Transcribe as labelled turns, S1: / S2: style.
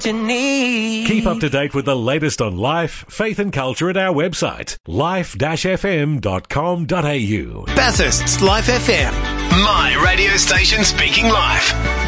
S1: what you need.
S2: Keep up to date with the latest on life, faith and culture at our website, life-fm.com.au.
S3: Bathurst's Life FM. My radio station speaking life.